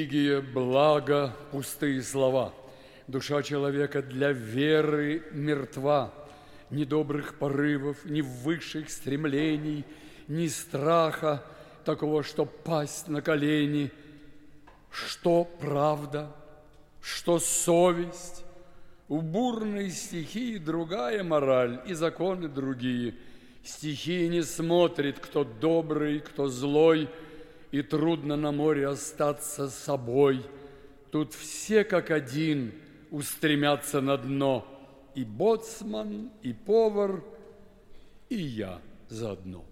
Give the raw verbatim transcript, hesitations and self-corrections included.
Религия, благо, пустые слова. Душа человека для веры мертва. Ни добрых порывов, ни высших стремлений, ни страха такого, что пасть на колени. Что правда, что совесть? У бурной стихии другая мораль и законы другие. Стихия не смотрит, кто добрый, кто злой, и трудно на море остаться собой. Тут все как один устремятся на дно, и боцман, и повар, и я заодно.